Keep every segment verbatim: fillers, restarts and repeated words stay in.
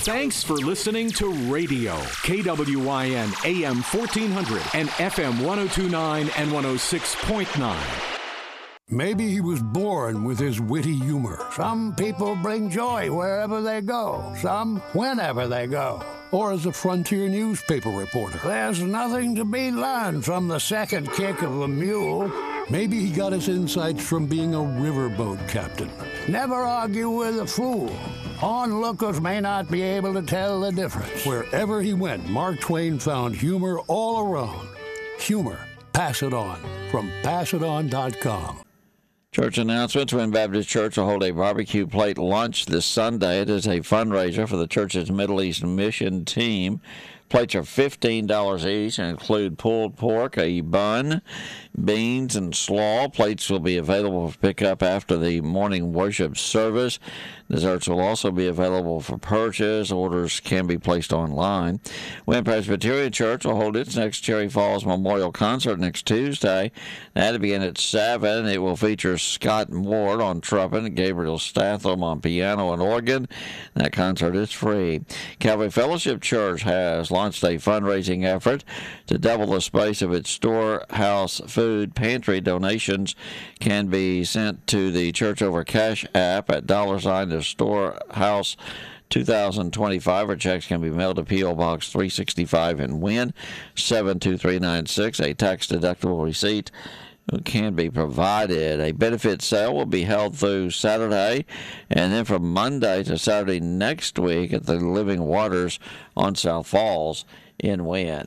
Thanks for listening to Radio K W I N A M fourteen hundred and F M ten twenty-nine and one oh six point nine. Maybe he was born with his witty humor. Some people bring joy wherever they go, some whenever they go. Or as a frontier newspaper reporter. There's nothing to be learned from the second kick of a mule. Maybe he got his insights from being a riverboat captain. Never argue with a fool. Onlookers may not be able to tell the difference. Wherever he went, Mark Twain found humor all around. Humor. Pass it on. From pass it on dot com. Church announcements. Wynn Baptist Church will hold a barbecue plate lunch this Sunday. It is a fundraiser for the church's Middle East mission team. Plates are fifteen dollars each and include pulled pork, a bun, beans, and slaw. Plates will be available for pickup after the morning worship service. Desserts will also be available for purchase. Orders can be placed online. Wynn Presbyterian Church will hold its next Cherry Falls Memorial Concert next Tuesday. That'll begin at seven. It will feature Scott Ward on trumpet and Gabriel Statham on piano and organ. That concert is free. Calvary Fellowship Church has launched a fundraising effort to double the space of its storehouse food pantry. Donations can be sent to the Church Over Cash app at dollar sign to Storehouse two thousand twenty-five, or checks can be mailed to P O. Box three sixty-five in Wynn, seven two three nine six. A tax-deductible receipt can be provided. A benefit sale will be held through Saturday, and then from Monday to Saturday next week at the Living Waters on South Falls in Wynn.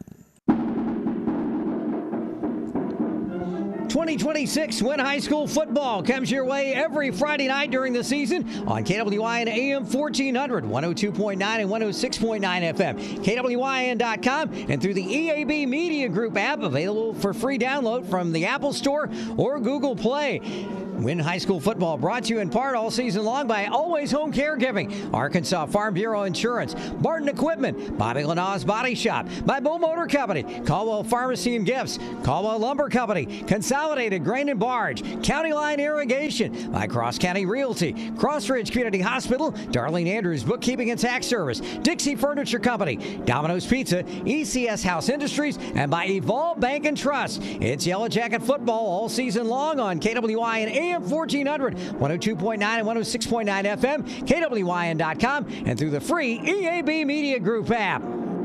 twenty twenty-six Wynn High School football comes your way every Friday night during the season on K W I N A M fourteen hundred, one oh two point nine and one oh six point nine F M, K W I N dot com, and through the E A B Media Group app, available for free download from the Apple Store or Google Play. Wynn High School football brought to you in part all season long by Always Home Caregiving, Arkansas Farm Bureau Insurance, Barton Equipment, Bobby Lanaz Body Shop, by Bull Motor Company, Caldwell Pharmacy and Gifts, Caldwell Lumber Company, Consolidated Grain and Barge, County Line Irrigation, by Cross County Realty, Cross Ridge Community Hospital, Darlene Andrews Bookkeeping and Tax Service, Dixie Furniture Company, Domino's Pizza, E C S House Industries, and by Evolve Bank and Trust. It's Yellow Jacket football all season long on K W I N A M fourteen hundred, one oh two point nine and one oh six point nine F M, K W I N dot com, and through the free E A B Media Group app.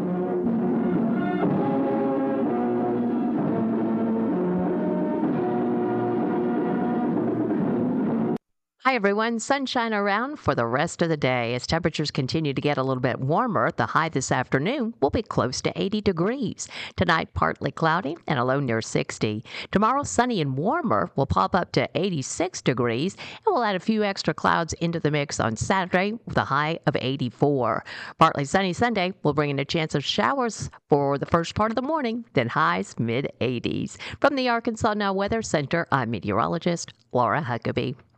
Hi, everyone. Sunshine around for the rest of the day. As temperatures continue to get a little bit warmer, the high this afternoon will be close to eighty degrees. Tonight, partly cloudy and a low near sixty. Tomorrow, sunny and warmer will pop up to eighty-six degrees, and we'll add a few extra clouds into the mix on Saturday with a high of eighty-four. Partly sunny Sunday will bring in a chance of showers for the first part of the morning, then highs mid eighties. From the Arkansas Now Weather Center, I'm meteorologist Laura Huckabee.